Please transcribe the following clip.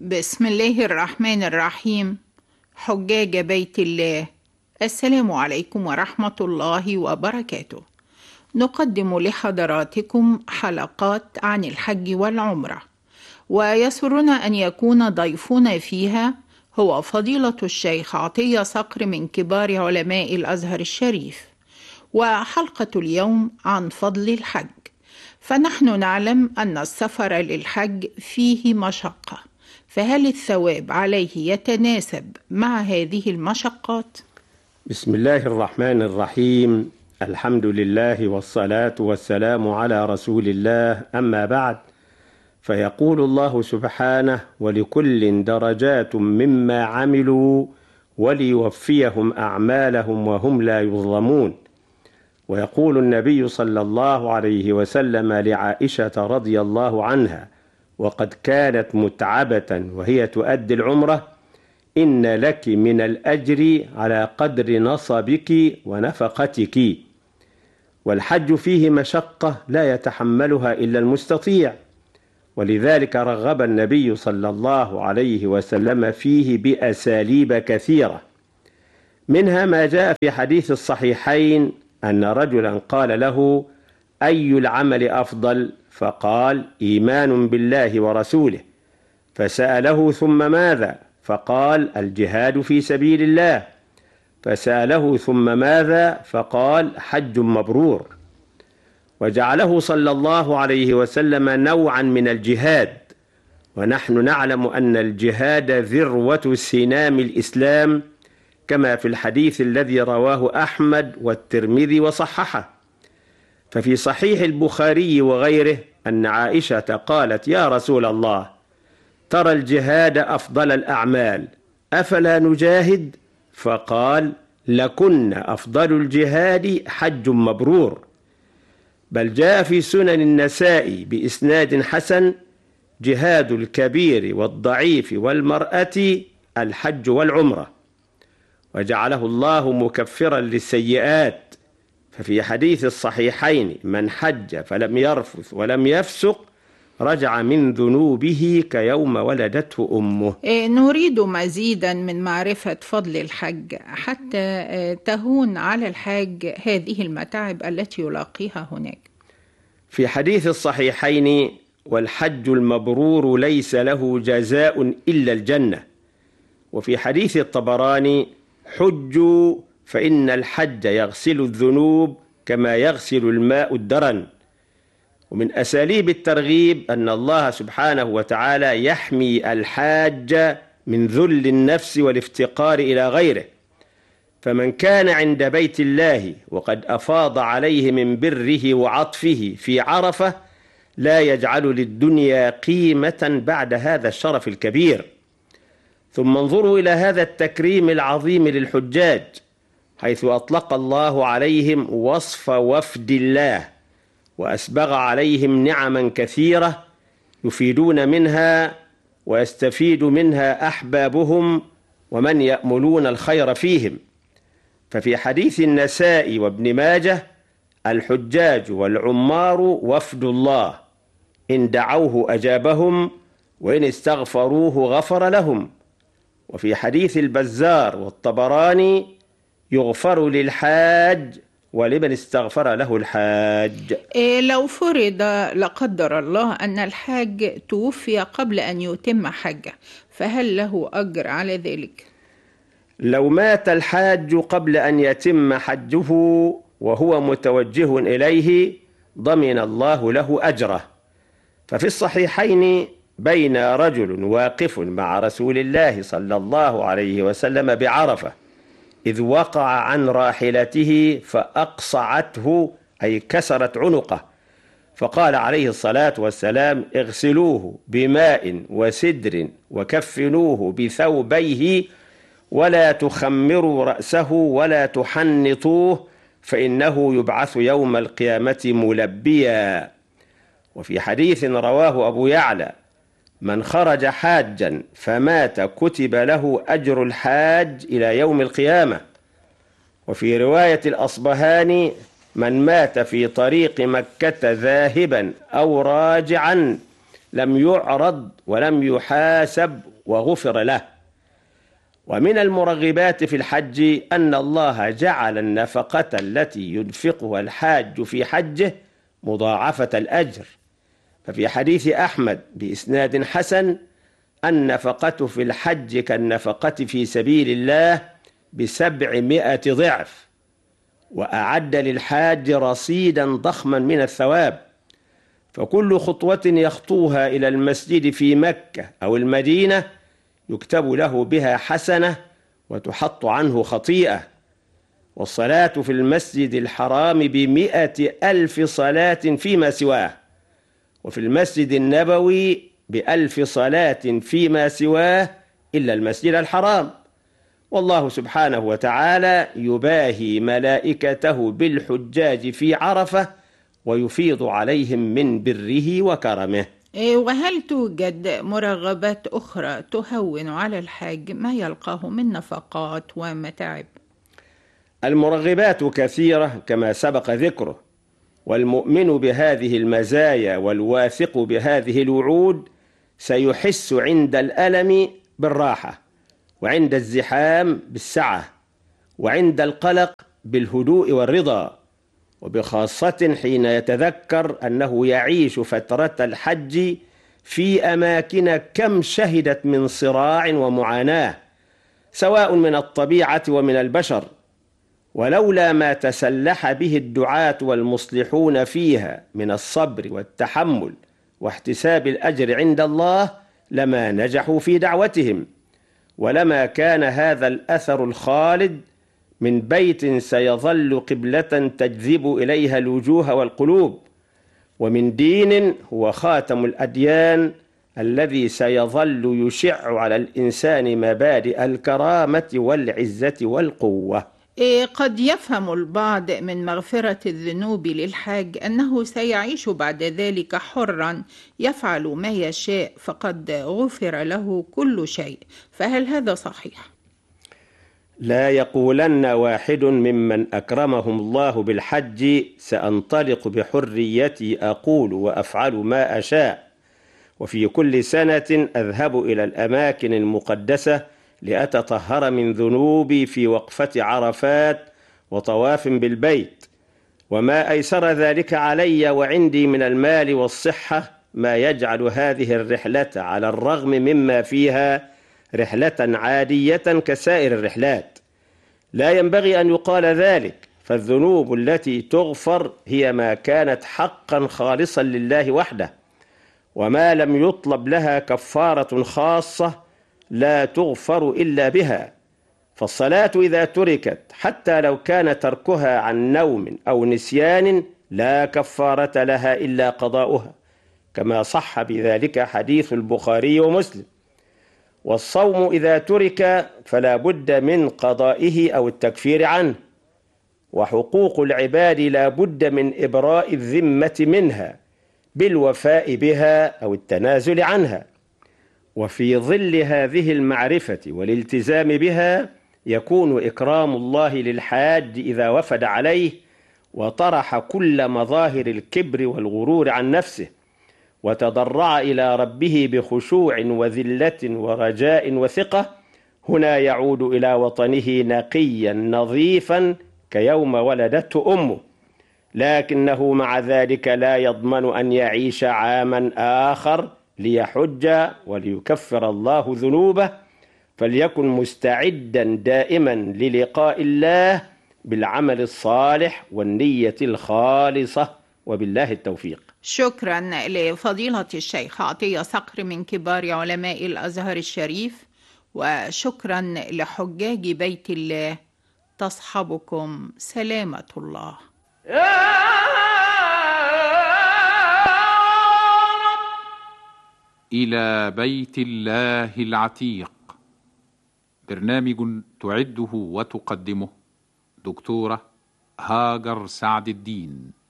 بسم الله الرحمن الرحيم. حجاج بيت الله، السلام عليكم ورحمة الله وبركاته. نقدم لحضراتكم حلقات عن الحج والعمرة، ويسرنا أن يكون ضيفنا فيها هو فضيلة الشيخ عطية صقر من كبار علماء الأزهر الشريف. وحلقة اليوم عن فضل الحج، فنحن نعلم أن السفر للحج فيه مشقة، فهل الثواب عليه يتناسب مع هذه المشقات؟ بسم الله الرحمن الرحيم. الحمد لله والصلاة والسلام على رسول الله، أما بعد، فيقول الله سبحانه: ولكل درجات مما عملوا وليوفيهم أعمالهم وهم لا يظلمون. ويقول النبي صلى الله عليه وسلم لعائشة رضي الله عنها وقد كانت متعبة وهي تؤدي العمرة: إن لك من الأجر على قدر نصبك ونفقتك. والحج فيه مشقة لا يتحملها إلا المستطيع، ولذلك رغب النبي صلى الله عليه وسلم فيه بأساليب كثيرة، منها ما جاء في حديث الصحيحين أن رجلا قال له: أي العمل أفضل؟ فقال: إيمان بالله ورسوله. فسأله: ثم ماذا؟ فقال: الجهاد في سبيل الله. فسأله: ثم ماذا؟ فقال: حج مبرور. وجعله صلى الله عليه وسلم نوعا من الجهاد، ونحن نعلم أن الجهاد ذروة سنام الإسلام، كما في الحديث الذي رواه أحمد والترمذي وصححه. ففي صحيح البخاري وغيره أن عائشة قالت: يا رسول الله، ترى الجهاد أفضل الأعمال، أفلا نجاهد؟ فقال: لكن أفضل الجهاد حج مبرور. بل جاء في سنن النسائي بإسناد حسن: جهاد الكبير والضعيف والمرأة الحج والعمرة. وجعله الله مكفرا للسيئات، ففي حديث الصحيحين: من حج فلم يرفث ولم يفسق رجع من ذنوبه كيوم ولدته أمه. نريد مزيدا من معرفة فضل الحج حتى تهون على الحاج هذه المتاعب التي يلاقيها هناك. في حديث الصحيحين: والحج المبرور ليس له جزاء إلا الجنة. وفي حديث الطبراني: حجوا فإن الحج يغسل الذنوب كما يغسل الماء الدرن. ومن أساليب الترغيب أن الله سبحانه وتعالى يحمي الحاج من ذل النفس والافتقار إلى غيره، فمن كان عند بيت الله وقد أفاض عليه من بره وعطفه في عرفة لا يجعل للدنيا قيمة بعد هذا الشرف الكبير. ثم انظروا إلى هذا التكريم العظيم للحجاج، حيث أطلق الله عليهم وصف وفد الله، وأسبغ عليهم نعما كثيرة يفيدون منها ويستفيد منها أحبابهم ومن يأملون الخير فيهم. ففي حديث النسائي وابن ماجه: الحجاج والعمار وفد الله، إن دعوه أجابهم وإن استغفروه غفر لهم. وفي حديث البزار والطبراني: يغفر للحاج ولمن استغفر له الحاج. لو فرض لا قدر الله أن الحاج توفي قبل أن يتم حجه، فهل له أجر على ذلك؟ لو مات الحاج قبل أن يتم حجه وهو متوجه إليه ضمن الله له أجره. ففي الصحيحين: بين رجل واقف مع رسول الله صلى الله عليه وسلم بعرفة إذ وقع عن راحلته فأقصعته، أي كسرت عنقه، فقال عليه الصلاة والسلام: اغسلوه بماء وسدر وكفنوه بثوبيه ولا تخمروا رأسه ولا تحنطوه فإنه يبعث يوم القيامة ملبيا. وفي حديث رواه أبو يعلى: من خرج حاجا فمات كتب له أجر الحاج إلى يوم القيامة. وفي رواية الأصبهاني: من مات في طريق مكة ذاهبا أو راجعا لم يعرض ولم يحاسب وغفر له. ومن المرغبات في الحج أن الله جعل النفقة التي ينفقها الحاج في حجه مضاعفة الأجر، ففي حديث أحمد بإسناد حسن: النفقة في الحج كالنفقة في سبيل الله ب700 ضعف، وأعد للحاج رصيدا ضخما من الثواب، فكل خطوة يخطوها إلى المسجد في مكة أو المدينة يكتب له بها حسنة وتحط عنه خطيئة. والصلاة في المسجد الحرام ب100,000 صلاة فيما سواه، وفي المسجد النبوي ب1000 صلاة فيما سواه إلا المسجد الحرام. والله سبحانه وتعالى يباهي ملائكته بالحجاج في عرفة ويفيض عليهم من بره وكرمه. وهل توجد مرغبات أخرى تهون على الحاج ما يلقاه من نفقات ومتاعب؟ المرغبات كثيرة كما سبق ذكره، والمؤمن بهذه المزايا والواثق بهذه الوعود سيحس عند الألم بالراحة، وعند الزحام بالسعة، وعند القلق بالهدوء والرضا، وبخاصة حين يتذكر أنه يعيش فترة الحج في أماكن كم شهدت من صراع ومعاناة، سواء من الطبيعة ومن البشر، ولولا ما تسلح به الدعاة والمصلحون فيها من الصبر والتحمل واحتساب الأجر عند الله لما نجحوا في دعوتهم، ولما كان هذا الأثر الخالد من بيت سيظل قبلة تجذب إليها الوجوه والقلوب، ومن دين هو خاتم الأديان الذي سيظل يشع على الإنسان مبادئ الكرامة والعزة والقوة. قد يفهم البعض من مغفرة الذنوب للحاج أنه سيعيش بعد ذلك حرا يفعل ما يشاء فقد غفر له كل شيء، فهل هذا صحيح؟ لا يقولن واحد ممن أكرمهم الله بالحج: سأنطلق بحريتي أقول وأفعل ما أشاء، وفي كل سنة أذهب إلى الأماكن المقدسة لأتطهر من ذنوبي في وقفة عرفات وطواف بالبيت، وما أيسر ذلك علي وعندي من المال والصحة ما يجعل هذه الرحلة على الرغم مما فيها رحلة عادية كسائر الرحلات. لا ينبغي أن يقال ذلك، فالذنوب التي تغفر هي ما كانت حقا خالصا لله وحده، وما لم يطلب لها كفارة خاصة لا تغفر إلا بها. فالصلاة إذا تركت حتى لو كان تركها عن نوم أو نسيان لا كفارة لها إلا قضاؤها، كما صح بذلك حديث البخاري ومسلم. والصوم إذا ترك فلا بد من قضائه أو التكفير عنه، وحقوق العباد لا بد من إبراء الذمة منها بالوفاء بها أو التنازل عنها. وفي ظل هذه المعرفة والالتزام بها يكون إكرام الله للحاج إذا وفد عليه وطرح كل مظاهر الكبر والغرور عن نفسه، وتضرع إلى ربه بخشوع وذلة ورجاء وثقة، هنا يعود إلى وطنه نقيا نظيفا كيوم ولدته أمه، لكنه مع ذلك لا يضمن أن يعيش عاما آخر ليحج وليكفر الله ذنوبه، فليكن مستعدا دائما للقاء الله بالعمل الصالح والنية الخالصة، وبالله التوفيق. شكرا لفضيلة الشيخ عطية صقر من كبار علماء الأزهر الشريف، وشكرا لحجاج بيت الله، تصحبكم سلامة الله. إلى بيت الله العتيق، برنامج تعده وتقدمه دكتورة هاجر سعد الدين.